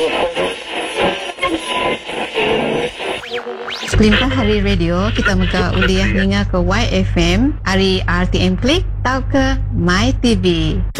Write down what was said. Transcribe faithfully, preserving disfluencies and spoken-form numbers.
Sekelimpah hari radio kita muka uliah ninga ke Y F M, hari R T M Klik, tau ke My T V.